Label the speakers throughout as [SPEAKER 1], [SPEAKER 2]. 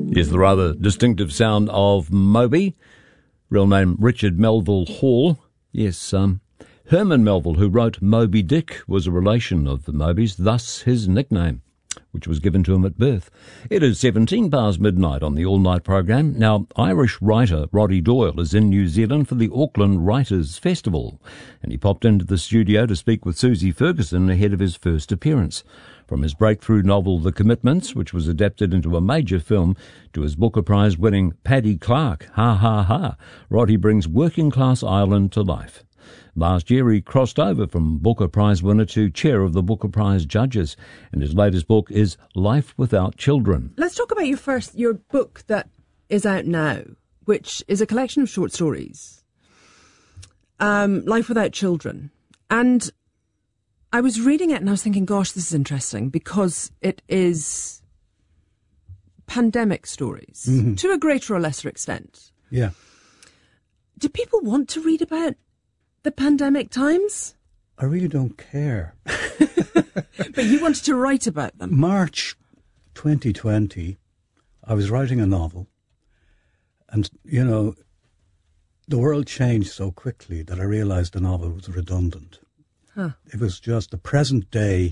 [SPEAKER 1] Is the rather distinctive sound of Moby, real name Richard Melville Hall. Yes, Herman Melville, who wrote Moby Dick, was a relation of the Mobys, thus his nickname, which was given to him at birth. It is 17 past midnight on the all-night program. Now, Irish writer Roddy Doyle is in New Zealand for the Auckland Writers' Festival, and he popped into the studio to speak with Susie Ferguson ahead of his first appearance. From his breakthrough novel The Commitments, which was adapted into a major film, to his Booker Prize-winning Paddy Clark, Ha Ha Ha, Roddy brings working-class Ireland to life. Last year, he crossed over from Booker Prize winner to chair of the Booker Prize judges, and his latest book is Life Without Children.
[SPEAKER 2] Let's talk about your book that is out now, which is a collection of short stories, Life Without Children. And I was reading it and I was thinking, gosh, this is interesting because it is pandemic stories to a greater or lesser extent.
[SPEAKER 3] Yeah.
[SPEAKER 2] Do people want to read about the pandemic times?
[SPEAKER 3] I really don't care.
[SPEAKER 2] But you wanted to write about them.
[SPEAKER 3] March 2020, I was writing a novel, and, you know, the world changed so quickly that I realised the novel was redundant. Huh. It was just the present day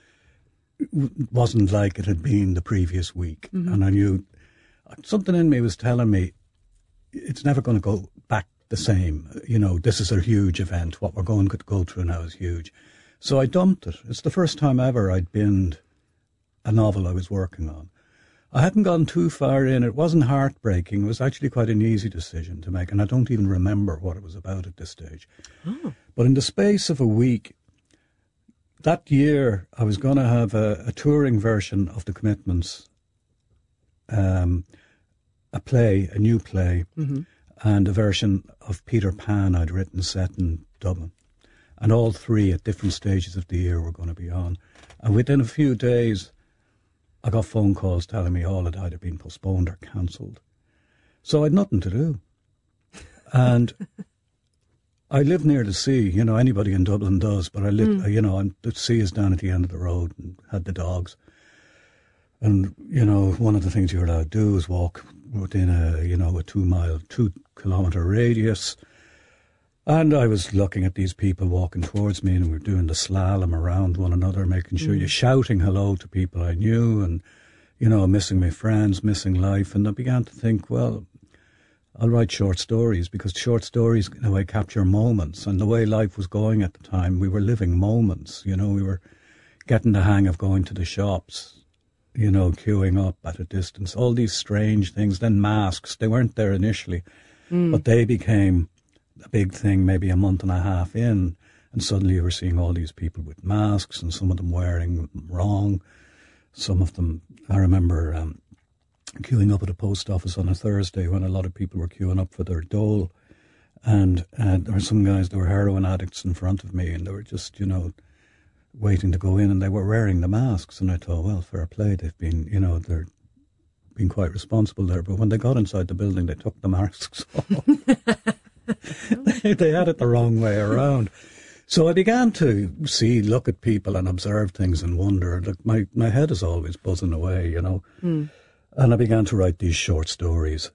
[SPEAKER 3] wasn't like it had been the previous week. Mm-hmm. And I knew something in me was telling me it's never going to go back the same. You know, this is a huge event. What we're going to go through now is huge. So I dumped it. It's the first time ever I'd binned a novel I was working on. I hadn't gone too far in. It wasn't heartbreaking. It was actually quite an easy decision to make, and I don't even remember what it was about at this stage. Oh. But in the space of a week, that year, I was going to have a touring version of The Commitments, a new play, and a version of Peter Pan I'd written set in Dublin. And all three at different stages of the year were going to be on. And within a few days, I got phone calls telling me all had either been postponed or cancelled. So I had nothing to do. And I live near the sea. You know, anybody in Dublin does, but I live, you know, and the sea is down at the end of the road and had the dogs. And, you know, one of the things you're allowed to do is walk within a 2-kilometre radius. And I was looking at these people walking towards me, and we were doing the slalom around one another, making sure you're shouting hello to people I knew and, you know, missing my friends, missing life. And I began to think, well, I'll write short stories because short stories, in a way, capture moments. And the way life was going at the time, we were living moments. You know, we were getting the hang of going to the shops, you know, queuing up at a distance, all these strange things. Then masks, they weren't there initially, but they became a big thing maybe a month and a half in, and suddenly you were seeing all these people with masks and some of them wearing them wrong. Some of them, I remember queuing up at a post office on a Thursday when a lot of people were queuing up for their dole, and there were some guys that were heroin addicts in front of me, and they were just, you know, waiting to go in, and they were wearing the masks, and I thought, well, fair play, they've been, you know, they're being quite responsible there. But when they got inside the building, they took the masks off. They had it the wrong way around. So I began to look at people and observe things and wonder. Look, my head is always buzzing away, you know. And I began to write these short stories,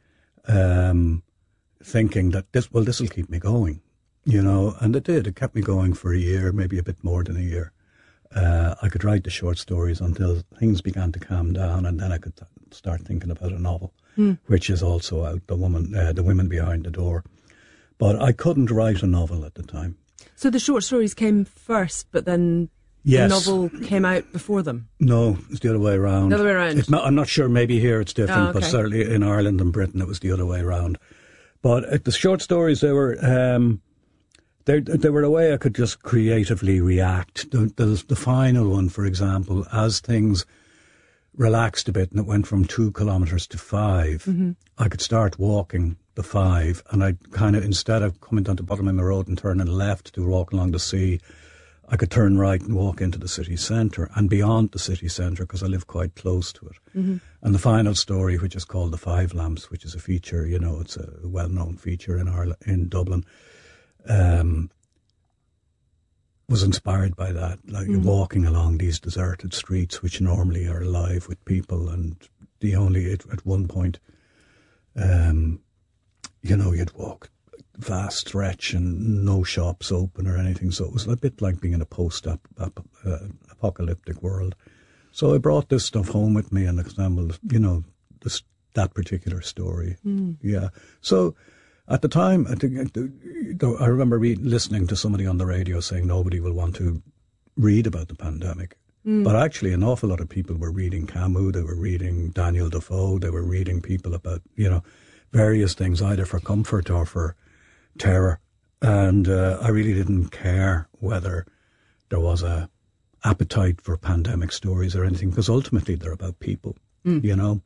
[SPEAKER 3] thinking that this will keep me going, you know. And it did. It kept me going for a year, maybe a bit more than a year. I could write the short stories until things began to calm down, and then I could start thinking about a novel, which is also out, The Women Behind the Door. But I couldn't write a novel at the time.
[SPEAKER 2] So the short stories came first, but then the novel came out before them? No,
[SPEAKER 3] it's the other way around.
[SPEAKER 2] The other way around?
[SPEAKER 3] I'm not sure, maybe here it's different, but certainly in Ireland and Britain it was the other way around. But the short stories, they were a way I could just creatively react. The final one, for example, as things relaxed a bit and it went from 2 kilometres to 5, I could start walking the 5, and I kind of, instead of coming down to the bottom of my road and turning left to walk along the sea, I could turn right and walk into the city centre and beyond the city centre because I live quite close to it. And the final story, which is called The Five Lamps, which is a feature, you know, it's a well-known feature in Ireland, in Dublin, was inspired by that, like walking along these deserted streets which normally are alive with people, and at one point, you'd walk vast stretch and no shops open or anything. So it was a bit like being in a post-apocalyptic world. So I brought this stuff home with me and assembled, that particular story. Yeah. So at the time, I remember listening to somebody on the radio saying nobody will want to read about the pandemic. But actually an awful lot of people were reading Camus, they were reading Daniel Defoe, they were reading people about, various things, either for comfort or for terror. And I really didn't care whether there was a appetite for pandemic stories or anything, because ultimately they're about people, yeah.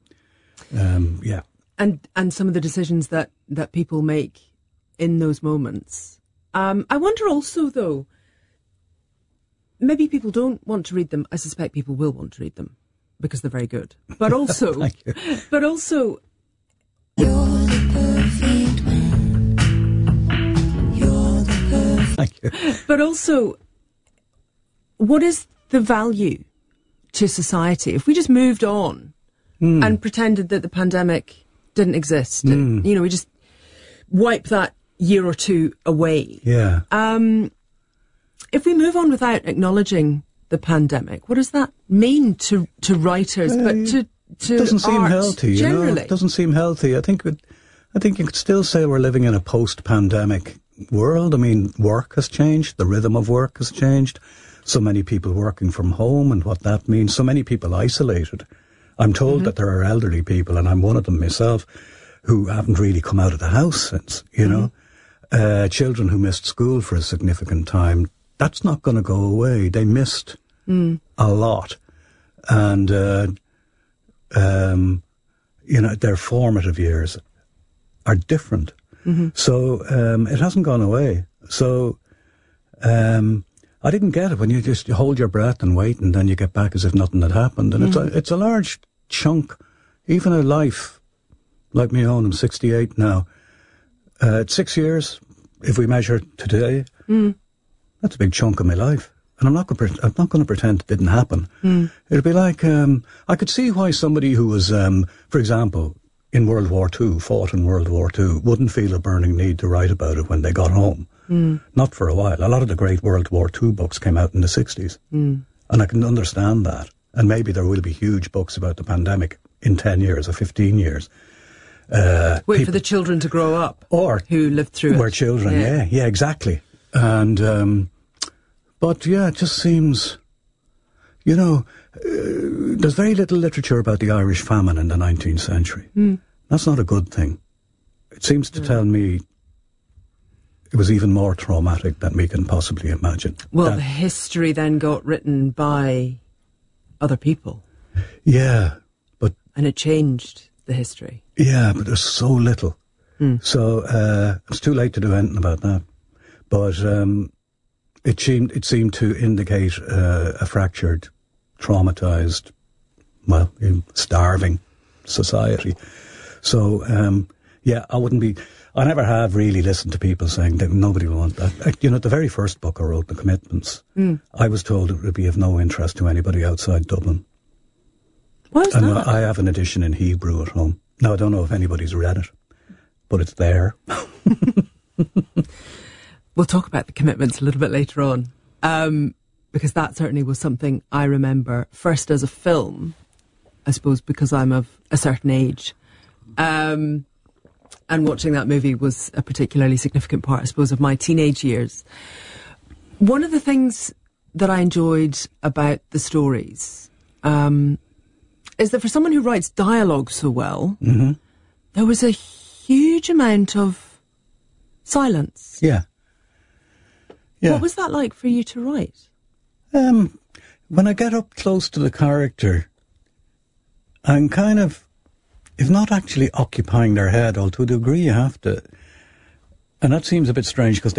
[SPEAKER 2] And some of the decisions that people make in those moments. I wonder also, though, maybe people don't want to read them. I suspect people will want to read them because they're very good. But also, but also,
[SPEAKER 4] you're the perfect man. You're the perfect.
[SPEAKER 3] Thank you.
[SPEAKER 2] But also, what is the value to society if we just moved on and pretended that the pandemic didn't exist? And, we just wipe that year or two away.
[SPEAKER 3] Yeah.
[SPEAKER 2] If we move on without acknowledging the pandemic, what does that mean to writers, but to
[SPEAKER 3] it doesn't seem
[SPEAKER 2] art
[SPEAKER 3] healthy,
[SPEAKER 2] generally?
[SPEAKER 3] It doesn't seem healthy. I think you could still say we're living in a post-pandemic world. I mean, work has changed. The rhythm of work has changed. So many people working from home and what that means. So many people isolated. I'm told that there are elderly people, and I'm one of them myself, who haven't really come out of the house since, children who missed school for a significant time. That's not going to go away. They missed a lot. And, their formative years are different. So it hasn't gone away. So I didn't get it when you just hold your breath and wait, and then you get back as if nothing had happened. And it's a large chunk, even a life like my own. I'm 68 now. It's 6 years, if we measure today. That's a big chunk of my life. And I'm not going to pretend it didn't happen. It'll be like, I could see why somebody who was, for example, in World War II, fought in World War II, wouldn't feel a burning need to write about it when they got home. Not for a while. A lot of the great World War II books came out in the 60s. And I can understand that. And maybe there will be huge books about the pandemic in 10 years or 15 years.
[SPEAKER 2] Wait for the children to grow up.
[SPEAKER 3] Or
[SPEAKER 2] who lived through it.
[SPEAKER 3] Were children, yeah, exactly. And, but yeah, it just seems, there's very little literature about the Irish famine in the 19th century. That's not a good thing. It seems to tell me it was even more traumatic than we can possibly imagine.
[SPEAKER 2] Well, the history then got written by other people.
[SPEAKER 3] Yeah, but...
[SPEAKER 2] And it changed the history.
[SPEAKER 3] Yeah, but there's so little. So it's too late to do anything about that. But it seemed to indicate a fractured, traumatized, starving society. So, I never have really listened to people saying that nobody will want that. The very first book I wrote, The Commitments, I was told it would be of no interest to anybody outside Dublin.
[SPEAKER 2] Why is that?
[SPEAKER 3] I have an edition in Hebrew at home. Now, I don't know if anybody's read it, but it's there.
[SPEAKER 2] We'll talk about The Commitments a little bit later on, because that certainly was something I remember first as a film, I suppose because I'm of a certain age. And watching that movie was a particularly significant part, I suppose, of my teenage years. One of the things that I enjoyed about the stories is that for someone who writes dialogue so well, there was a huge amount of silence.
[SPEAKER 3] Yeah.
[SPEAKER 2] What was that like for you to write?
[SPEAKER 3] When I get up close to the character, I'm kind of, if not actually occupying their head, although to a degree you have to, and that seems a bit strange because